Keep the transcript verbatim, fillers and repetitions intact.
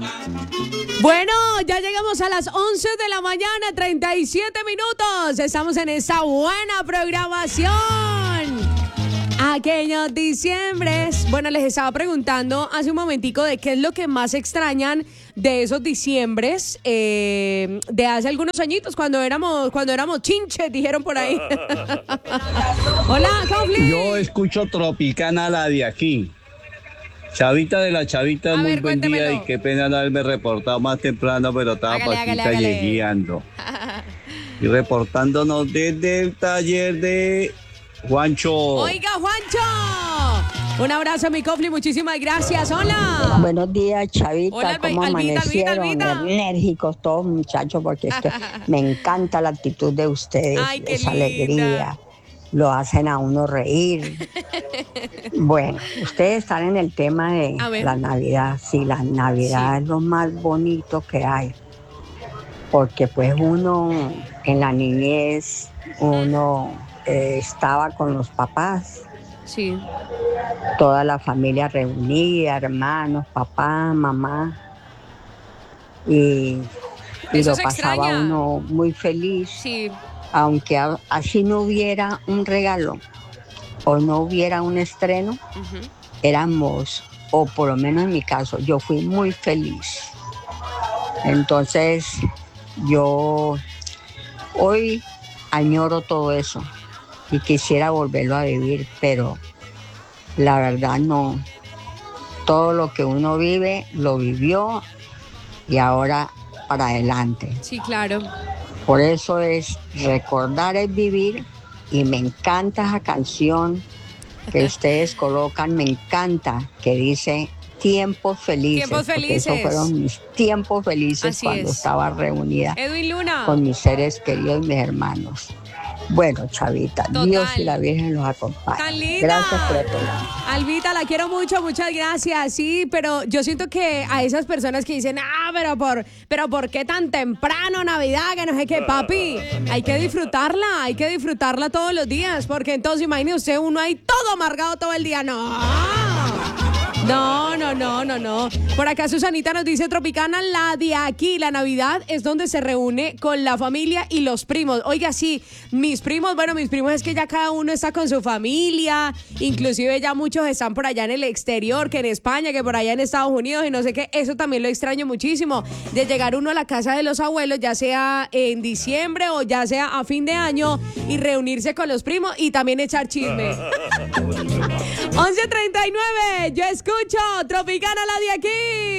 Bueno, ya llegamos a las once de la mañana, treinta y siete minutos. Estamos en esa buena programación. Aquellos diciembres. Bueno, les estaba preguntando hace un momentico de qué es lo que más extrañan de esos diciembres eh, de hace algunos añitos, cuando éramos cuando éramos chinches, dijeron por ahí. Hola, Confli. Yo escucho Tropicana, la de aquí. Chavita de la Chavita, A muy ver, buen día cuéntemelo. y qué pena no haberme reportado más temprano, pero estaba Hágale, hágale, pasita hágale. guiando. Y reportándonos desde el taller de Juancho. Oiga, Juancho. Un abrazo, mi Confli, muchísimas gracias. Hola. Buenos días, Chavita. Hola, Alba- ¿Cómo Albita, amanecieron? Albita, Albita. Enérgicos todos, muchachos, porque es que me encanta la actitud de ustedes, Ay, qué esa linda. alegría. Lo hacen a uno reír. Bueno, ustedes están en el tema de A ver. la Navidad. Sí, la Navidad Sí. es lo más bonito que hay. Porque pues uno en la niñez, uno eh, estaba con los papás, Sí. toda la familia reunida, hermanos, papá, mamá, y, y Eso lo se pasaba extraña. uno muy feliz, Sí. aunque a- así no hubiera un regalo o no hubiera un estreno, Ujú. éramos, o por lo menos en mi caso, yo fui muy feliz. Entonces, yo hoy añoro todo eso y quisiera volverlo a vivir, pero la verdad no. Todo lo que uno vive, lo vivió y ahora para adelante. Sí, claro. Por eso es recordar es vivir y me encanta esa canción que ustedes colocan, me encanta, que dice tiempos felices. Tiempos Porque esos felices. fueron mis tiempos felices Así cuando es. estaba reunida Edwin Luna. con mis seres queridos y mis hermanos. Bueno, Chavita, Total. Dios y la Virgen los acompañen. Tan linda. Gracias por el programa. Albita, la quiero mucho, muchas gracias. Sí, pero yo siento que a esas personas que dicen, ah, pero por, pero ¿por qué tan temprano Navidad? Que no sé qué, papi. Hay que disfrutarla, hay que disfrutarla todos los días, porque entonces imagine usted uno ahí todo amargado todo el día. No. No, no, no, no, no. Por acá Susanita nos dice, Tropicana, la de aquí, la Navidad es donde se reúne con la familia y los primos. Oiga, sí, mis primos, bueno, mis primos es que ya cada uno está con su familia, inclusive ya muchos están por allá en el exterior, que en España, que por allá en Estados Unidos y no sé qué, eso también lo extraño muchísimo, de llegar uno a la casa de los abuelos, ya sea en diciembre o ya sea a fin de año, y reunirse con los primos y también echar chisme. once treinta y nueve, yo escucho Tropicana, la de aquí.